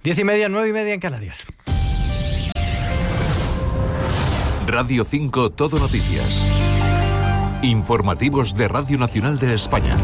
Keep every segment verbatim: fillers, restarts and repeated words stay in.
Diez y media, nueve y media en Canarias. Radio cinco Todo Noticias. Informativos de Radio Nacional de España.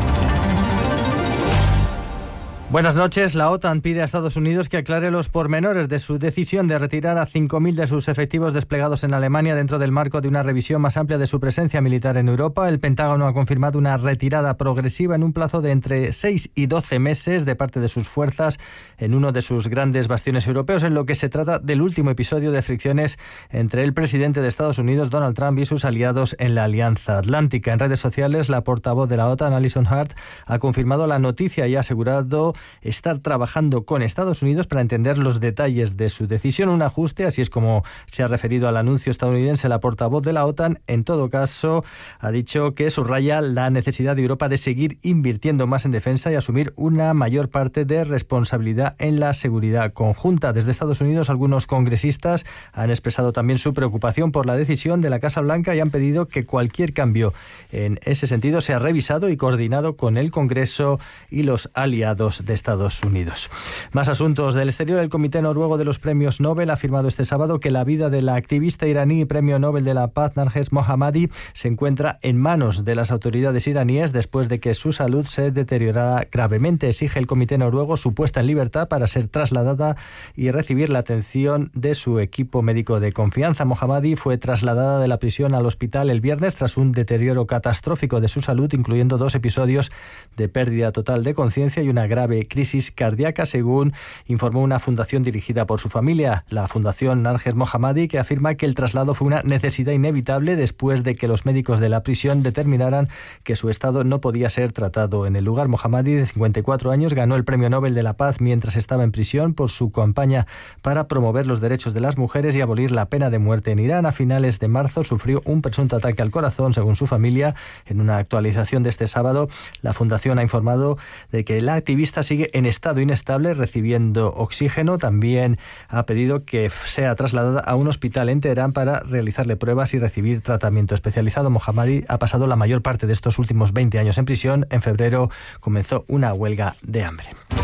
Buenas noches. La OTAN pide a Estados Unidos que aclare los pormenores de su decisión de retirar a cinco mil de sus efectivos desplegados en Alemania dentro del marco de una revisión más amplia de su presencia militar en Europa. El Pentágono ha confirmado una retirada progresiva en un plazo de entre seis y doce meses de parte de sus fuerzas en uno de sus grandes bastiones europeos, en lo que se trata del último episodio de fricciones entre el presidente de Estados Unidos, Donald Trump, y sus aliados en la Alianza Atlántica. En redes sociales, la portavoz de la OTAN, Alison Hart, ha confirmado la noticia y ha asegurado estar trabajando con Estados Unidos para entender los detalles de su decisión. Un ajuste, así es como se ha referido al anuncio estadounidense la portavoz de la OTAN. En todo caso, ha dicho que subraya la necesidad de Europa de seguir invirtiendo más en defensa y asumir una mayor parte de responsabilidad en la seguridad conjunta. Desde Estados Unidos, algunos congresistas han expresado también su preocupación por la decisión de la Casa Blanca y han pedido que cualquier cambio en ese sentido sea revisado y coordinado con el Congreso y los aliados de Estados Unidos. Más asuntos del exterior. El Comité Noruego de los Premios Nobel ha afirmado este sábado que la vida de la activista iraní y Premio Nobel de la Paz Narges Mohammadi se encuentra en manos de las autoridades iraníes después de que su salud se deteriorara gravemente. Exige el Comité Noruego su puesta en libertad para ser trasladada y recibir la atención de su equipo médico de confianza. Mohammadi fue trasladada de la prisión al hospital el viernes tras un deterioro catastrófico de su salud, incluyendo dos episodios de pérdida total de conciencia y una grave crisis cardíaca, según informó una fundación dirigida por su familia, la Fundación Narges Mohammadi, que afirma que el traslado fue una necesidad inevitable después de que los médicos de la prisión determinaran que su estado no podía ser tratado en el lugar. Mohammadi, de cincuenta y cuatro años, ganó el Premio Nobel de la Paz mientras estaba en prisión por su campaña para promover los derechos de las mujeres y abolir la pena de muerte en Irán. A finales de marzo sufrió un presunto ataque al corazón, según su familia. En una actualización de este sábado, la fundación ha informado de que la activista sigue en estado inestable, recibiendo oxígeno. También ha pedido que sea trasladada a un hospital en Teherán para realizarle pruebas y recibir tratamiento especializado. Mohammadi ha pasado la mayor parte de estos últimos veinte años en prisión. En febrero comenzó una huelga de hambre.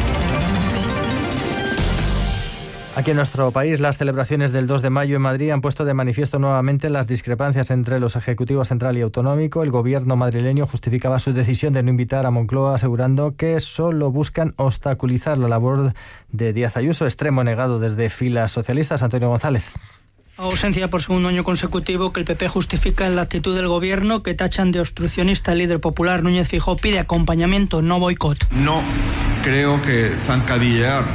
Aquí en nuestro país, las celebraciones del dos de mayo en Madrid han puesto de manifiesto nuevamente las discrepancias entre los ejecutivos central y autonómico. El gobierno madrileño justificaba su decisión de no invitar a Moncloa, asegurando que solo buscan obstaculizar la labor de Díaz Ayuso. Extremo negado desde filas socialistas. Antonio González. Ausencia por segundo año consecutivo que el P P justifica en la actitud del gobierno, que tachan de obstruccionista. El líder popular Núñez Feijóo pide acompañamiento, no boicot. No creo que zancadillear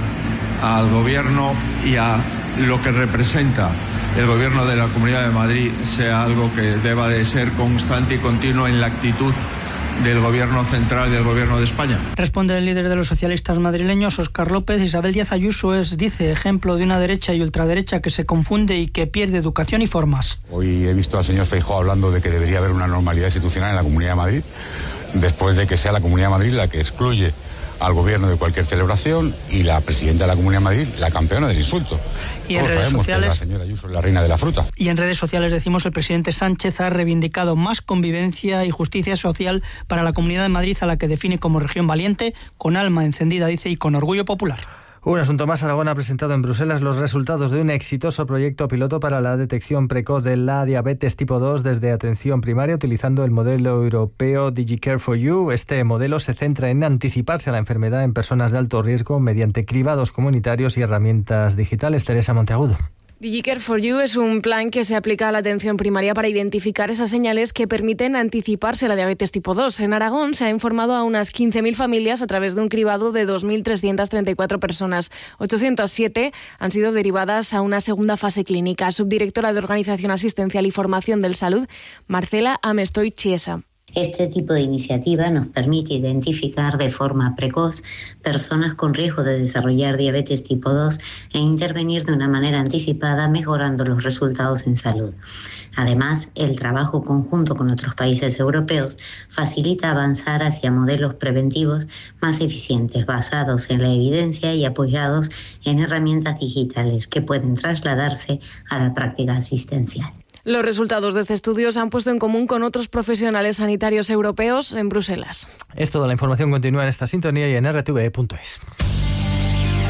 al gobierno y a lo que representa el gobierno de la Comunidad de Madrid sea algo que deba de ser constante y continuo en la actitud del gobierno central y del gobierno de España. Responde el líder de los socialistas madrileños, Óscar López. Isabel Díaz Ayuso es, dice, ejemplo de una derecha y ultraderecha que se confunde y que pierde educación y formas. Hoy he visto al señor Feijóo hablando de que debería haber una normalidad institucional en la Comunidad de Madrid, después de que sea la Comunidad de Madrid la que excluye al gobierno de cualquier celebración y la presidenta de la Comunidad de Madrid la campeona del insulto. Y en Todos redes sabemos sociales, que la señora Ayuso es la reina de la fruta. Y en redes sociales, decimos, el presidente Sánchez ha reivindicado más convivencia y justicia social para la Comunidad de Madrid, a la que define como región valiente, con alma encendida, dice, y con orgullo popular. Un asunto más. Aragón ha presentado en Bruselas los resultados de un exitoso proyecto piloto para la detección precoz de la diabetes tipo dos desde atención primaria, utilizando el modelo europeo DigiCare for You. Este modelo se centra en anticiparse a la enfermedad en personas de alto riesgo mediante cribados comunitarios y herramientas digitales. Teresa Monteagudo. DigiCare for You es un plan que se aplica a la atención primaria para identificar esas señales que permiten anticiparse a la diabetes tipo dos. En Aragón se ha informado a unas quince mil familias a través de un cribado de dos mil trescientas treinta y cuatro personas. ochocientas siete han sido derivadas a una segunda fase clínica. Subdirectora de Organización Asistencial y Formación del Salud, Marcela Amestoy Chiesa. Este tipo de iniciativa nos permite identificar de forma precoz personas con riesgo de desarrollar diabetes tipo dos e intervenir de una manera anticipada, mejorando los resultados en salud. Además, el trabajo conjunto con otros países europeos facilita avanzar hacia modelos preventivos más eficientes, basados en la evidencia y apoyados en herramientas digitales que pueden trasladarse a la práctica asistencial. Los resultados de este estudio se han puesto en común con otros profesionales sanitarios europeos en Bruselas. Es toda la información. Continúa en esta sintonía y en r t v e punto es.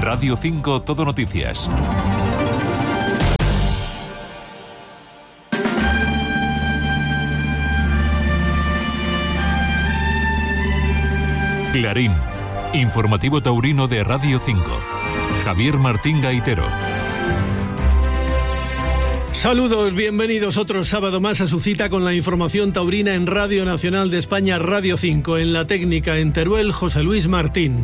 Radio cinco Todo Noticias. Clarín, informativo taurino de Radio cinco. Javier Martín Gaitero. Saludos, bienvenidos otro sábado más a su cita con la información taurina en Radio Nacional de España, Radio cinco. En la técnica en Teruel, José Luis Martín.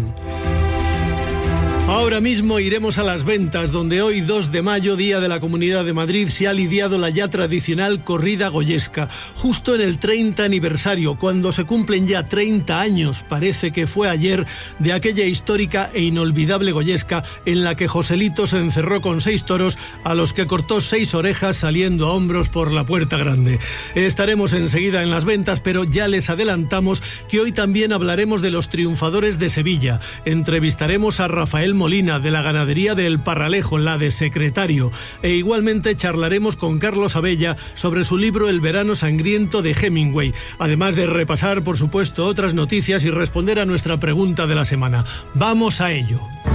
Ahora mismo iremos a las ventas, donde hoy, dos de mayo, Día de la Comunidad de Madrid, se ha lidiado la ya tradicional corrida goyesca, justo en el treinta aniversario, cuando se cumplen ya treinta años, parece que fue ayer, de aquella histórica e inolvidable goyesca en la que Joselito se encerró con seis toros a los que cortó seis orejas saliendo a hombros por la puerta grande. Estaremos enseguida en las ventas, pero ya les adelantamos que hoy también hablaremos de los triunfadores de Sevilla. Entrevistaremos a Rafael Molina, de la ganadería de El Parralejo, la de secretario, e igualmente charlaremos con Carlos Abella sobre su libro El verano sangriento de Hemingway, además de repasar, por supuesto, otras noticias y responder a nuestra pregunta de la semana. ¡Vamos a ello!